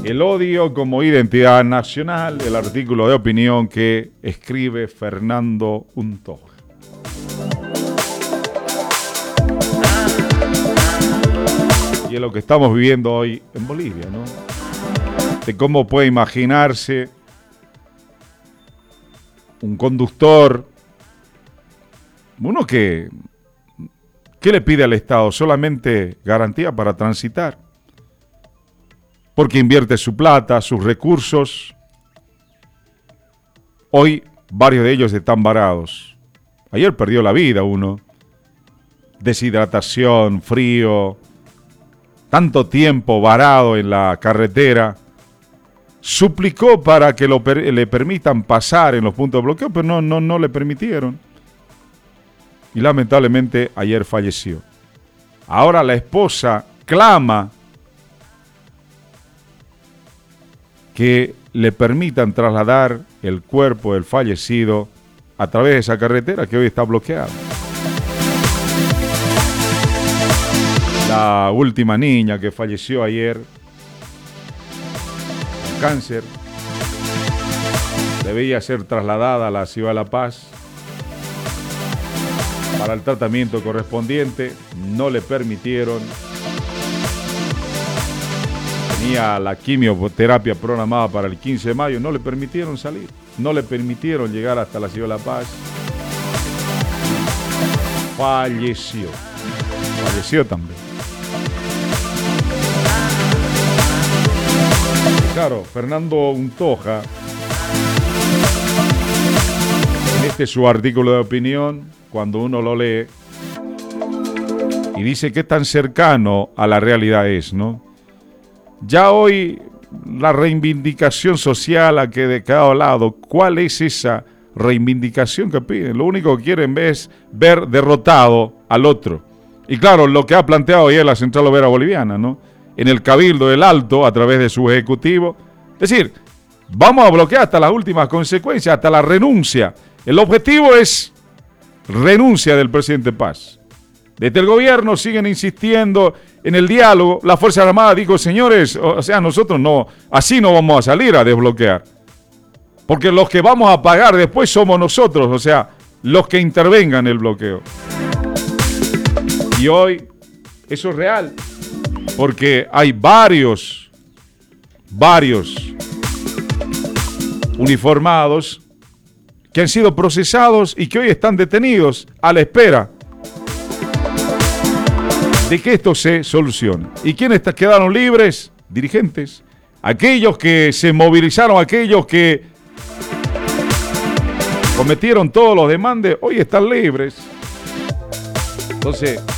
El odio como identidad nacional, el artículo de opinión que escribe Fernando Untoja. Y es lo que estamos viviendo hoy en Bolivia, ¿no? De cómo puede imaginarse un conductor, uno que ¿qué le pide al Estado? Solamente garantía para transitar. Porque invierte su plata, sus recursos. Hoy varios de ellos están varados. Ayer perdió la vida uno. Deshidratación, frío, tanto tiempo varado en la carretera. Suplicó para que le permitan pasar en los puntos de bloqueo, pero no le permitieron. Y lamentablemente ayer falleció. Ahora la esposa clama que le permitan trasladar el cuerpo del fallecido a través de esa carretera que hoy está bloqueada. La última niña que falleció ayer con cáncer debía ser trasladada a la ciudad de La Paz para el tratamiento correspondiente. No le permitieron. Tenía la quimioterapia programada para el 15 de mayo. No le permitieron salir. No le permitieron llegar hasta la ciudad de La Paz. Falleció. Falleció también. Claro, Fernando Untoja, en este es su artículo de opinión, cuando uno lo lee, y dice qué tan cercano a la realidad es, ¿no? Ya hoy la reivindicación social ha quedado a lado. ¿Cuál es esa reivindicación que piden? Lo único que quieren es ver derrotado al otro. Y claro, lo que ha planteado ayer la Central Obrera Boliviana, ¿no? En el Cabildo del Alto, a través de su ejecutivo. Es decir, vamos a bloquear hasta las últimas consecuencias, hasta la renuncia. El objetivo es renuncia del presidente Paz. Desde el gobierno siguen insistiendo en el diálogo. La Fuerza Armada dijo, señores, o sea, nosotros no, así no vamos a salir a desbloquear. Porque los que vamos a pagar después somos nosotros, o sea, los que intervengan en el bloqueo. Y hoy eso es real, porque hay varios uniformados que han sido procesados y que hoy están detenidos a la espera de que esto se solucione. ¿Y quiénes quedaron libres? Dirigentes. Aquellos que se movilizaron, aquellos que cometieron todos los demandes, hoy están libres. Entonces,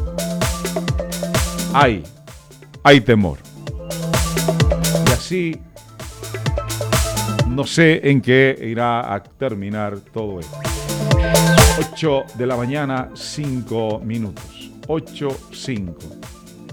hay temor. Y así, no sé en qué irá a terminar todo esto. 8 de la mañana, 5 minutos. 8:05.